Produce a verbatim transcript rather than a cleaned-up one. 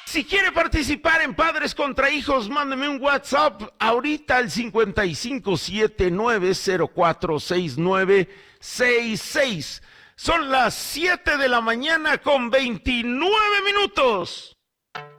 Si quiere participar en Padres contra Hijos, mándeme un WhatsApp ahorita al cincuenta y cinco siete nueve cero cuatro seis nueve seis seis. Son las siete de la mañana con veintinueve minutos.